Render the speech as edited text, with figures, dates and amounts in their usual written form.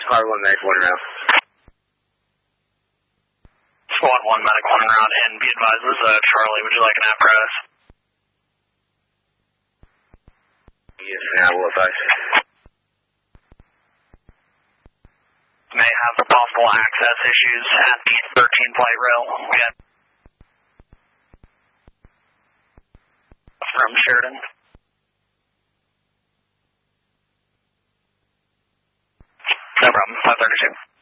R1 Medic 1 route. Squad 1 Medic 1 route, and be advised, this is Charlie. Would you like an apparatus? Yes, now will advise. May have possible access issues at the 13 flight rail. We have from Sheridan. No problem, 532.